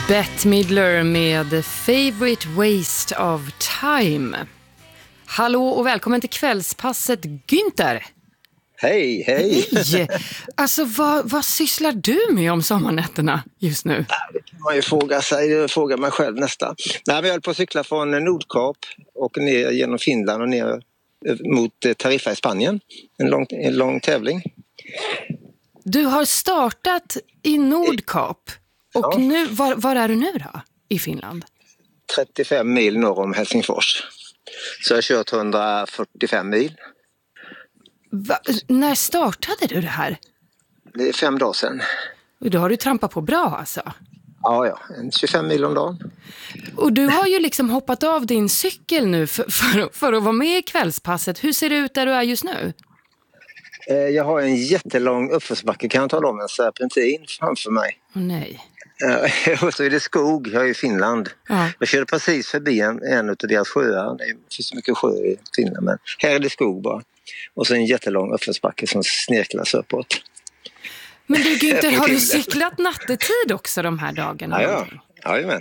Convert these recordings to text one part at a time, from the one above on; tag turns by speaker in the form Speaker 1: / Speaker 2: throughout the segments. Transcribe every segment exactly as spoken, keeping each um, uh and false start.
Speaker 1: Bette Midler med Favorite Waste of Time. Hallå och välkommen till kvällspasset, Günther.
Speaker 2: Hej, hej.
Speaker 1: Hej. Alltså, vad, vad sysslar du med om sommarnätterna just nu?
Speaker 2: Det kan man ju fråga sig, fråga mig själv nästan. Nej, vi höll på att cykla från Nordkap och ner genom Finland och ner mot Tariffa i Spanien. En lång, en lång tävling.
Speaker 1: Du har startat i Nordkap. Och
Speaker 2: Ja.
Speaker 1: nu, var, var är du nu då? I Finland?
Speaker 2: trettiofem mil norr om Helsingfors. Så jag har kört hundrafyrtiofem mil.
Speaker 1: Va, när startade du det här?
Speaker 2: Det är fem dagar sedan.
Speaker 1: Och då har du trampat på bra alltså.
Speaker 2: Ja, ja. En tjugofem mil om dagen.
Speaker 1: Och du har ju liksom hoppat av din cykel nu för, för, för att vara med i kvällspasset. Hur ser det ut där du är just nu?
Speaker 2: Jag har en jättelång uppförsbacke, kan jag tala om, en serpentin framför mig.
Speaker 1: Åh nej.
Speaker 2: Och så är det skog, jag är i Finland.
Speaker 1: Ja.
Speaker 2: Jag körde precis förbi en, en av deras sjöar. Det finns så mycket sjö i Finland, men här är det skog bara. Och så en jättelång uppförsbacke som snirklas uppåt.
Speaker 1: Men du Günther, har du cyklat nattetid också de här dagarna?
Speaker 2: Ja, ja. Jajamän.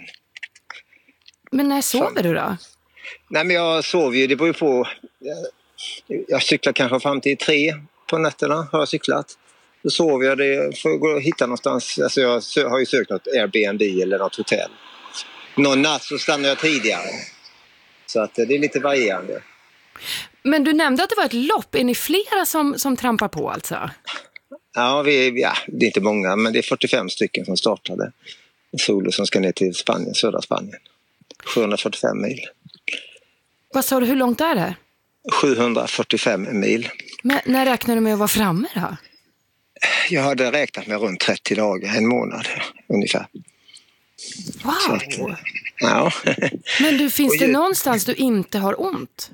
Speaker 1: Men när sover du då?
Speaker 2: Nej, men jag sover ju, det beror ju på. Jag, jag cyklar kanske fram till tre på nätterna, har jag cyklat. Då sover jag, det får jag gå och hitta någonstans. Alltså jag har ju sökt något Airbnb eller något hotell. Någon natt så stannar jag tidigare. Så att det är lite varierande.
Speaker 1: Men du nämnde att det var ett lopp. Är ni flera som, som trampar på alltså?
Speaker 2: Ja, vi, ja, det är inte många, men det är fyrtiofem stycken som startade. Solo som ska ner till Spanien, södra Spanien. sjuhundrafyrtiofem mil.
Speaker 1: Vad sa du, hur långt är det?
Speaker 2: sjuhundrafyrtiofem mil.
Speaker 1: Men när räknar du med att vara framme då?
Speaker 2: Jag hade räknat med runt trettio dagar, en månad ungefär.
Speaker 1: Wow!
Speaker 2: Att, ja.
Speaker 1: Men du, finns det
Speaker 2: ju,
Speaker 1: någonstans du inte har ont?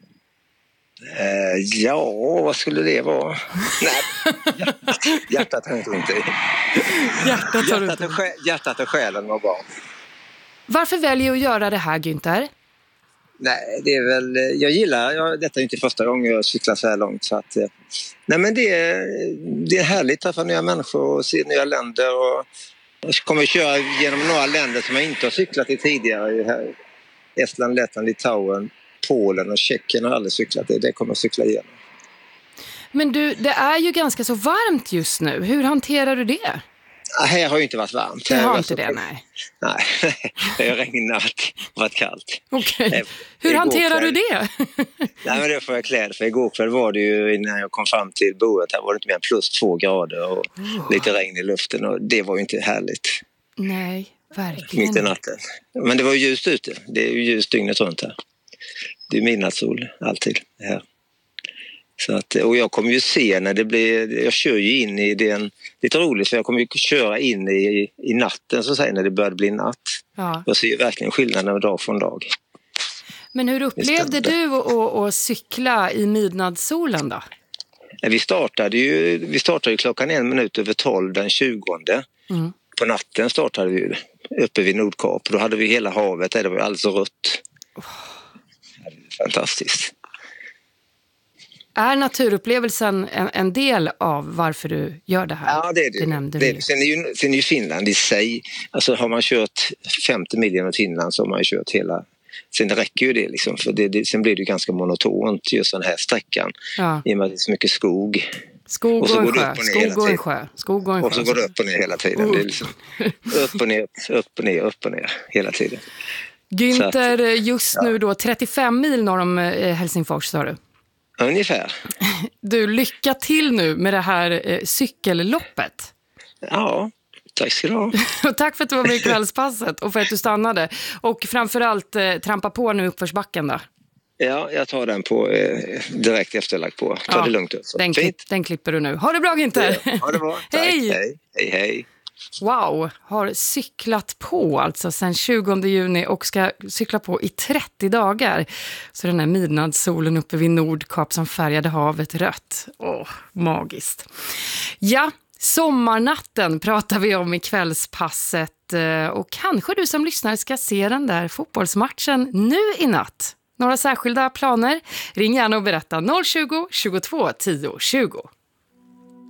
Speaker 2: Eh, ja, vad skulle det vara? Nej, hjärtat, hjärtat har inte ont i.
Speaker 1: Hjärtat har du
Speaker 2: Hjärtat och, själ, hjärtat och själen var bra.
Speaker 1: Varför väljer du att göra det här, Günther?
Speaker 2: Nej, det är väl, jag gillar, jag, detta är inte första gången jag cyklar så här långt. Så att, nej men det är, det är härligt att träffa nya människor och se nya länder. Och jag kommer att köra genom några länder som jag inte har cyklat i tidigare. Här. Estland, Lettland, Litauen, Polen och Tjeckien har aldrig cyklat det. Det kommer jag cykla igenom. Men
Speaker 1: du, det är ju ganska så varmt just nu. Hur hanterar du det?
Speaker 2: Här har ju inte varit varmt.
Speaker 1: Det har
Speaker 2: var
Speaker 1: inte det, nej.
Speaker 2: Nej, det har regnat och varit kallt.
Speaker 1: Okej. Okay. Hur hanterar du det?
Speaker 2: Nej, men det får jag kläda. För igår kväll var det ju, när jag kom fram till boet, här var det inte mer än plus två grader och oh. lite regn i luften. Och det var ju inte härligt.
Speaker 1: Nej, verkligen.
Speaker 2: Mitt i natten. Men det var ju ljust ute. Det är ju ljust dygnet runt här. Det är midnattssol alltid här. Så att, och jag kommer ju se när det blir, jag kör ju in i den, lite roligt för jag kommer ju köra in i, i natten så att säga, när det börjar bli natt. Ja. Jag ser ju verkligen skillnaden dag från dag.
Speaker 1: Men hur upplevde du att, att cykla i midnattssolen då?
Speaker 2: Vi startade ju, vi startade ju klockan en minut över tolv den tjugonde. Mm. På natten startade vi uppe vid Nordkap. Då hade vi hela havet där, det var alldeles rött. Oh. Fantastiskt.
Speaker 1: Är naturupplevelsen en, en del av varför du gör det här?
Speaker 2: Ja, det är det.
Speaker 1: det, nämnde
Speaker 2: det, är det. Sen, är ju, sen är ju Finland i sig, alltså har man kört femtio mil genom Finland så har man ju kört hela, sen räcker ju det liksom, för det, det, sen blir det ju ganska monotont just den här sträckan, ja. I och med att det är så mycket skog.
Speaker 1: Skog och, och en sjö, skog och en sjö, skog och en sjö.
Speaker 2: Och så går det upp och ner hela tiden. Uh. Det är liksom upp och ner, upp och ner, upp och ner hela tiden.
Speaker 1: Günther, just ja. nu då trettiofem mil norr om Helsingfors, sa du?
Speaker 2: Ungefär.
Speaker 1: Du, lycka till nu med det här eh, cykelloppet.
Speaker 2: Ja, tack ska du ha.
Speaker 1: Och tack för att du var med i kvällspasset och för att du stannade. Och framförallt eh, trampa på nu uppförsbacken då.
Speaker 2: Ja, jag tar den på eh, direkt efterlagt på. Ta ja, det lugnt upp.
Speaker 1: Den, klipp, den klipper du nu. Ha det bra, Günther.
Speaker 2: Ja, ha det bra. Tack.
Speaker 1: Hej.
Speaker 2: Hej, hej, hej.
Speaker 1: Wow, har cyklat på alltså sedan tjugonde juni och ska cykla på i trettio dagar. Så den här midnattssolen uppe vid Nordkap som färgade havet rött. Åh, magiskt. Ja, sommarnatten pratar vi om i kvällspasset. Och kanske du som lyssnar ska se den där fotbollsmatchen nu i natt. Några särskilda planer? Ring gärna och berätta noll tjugo, tjugotvå, tio, tjugo.